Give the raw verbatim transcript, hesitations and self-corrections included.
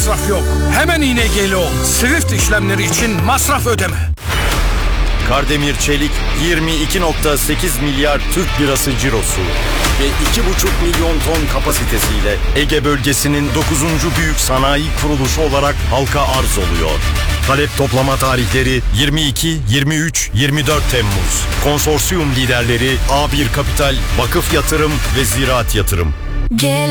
masraf yok. Hemen I N G'li ol. Swift işlemleri için masraf ödeme. Kardemir Çelik yirmi iki nokta sekiz milyar Türk lirası cirosu ve iki buçuk milyon ton kapasitesiyle Ege bölgesinin dokuzuncu büyük sanayi kuruluşu olarak halka arz oluyor. Talep toplama tarihleri yirmi iki, yirmi üç, yirmi dört Temmuz. Konsorsiyum liderleri A bir Kapital, Vakıf Yatırım ve Ziraat Yatırım. Gel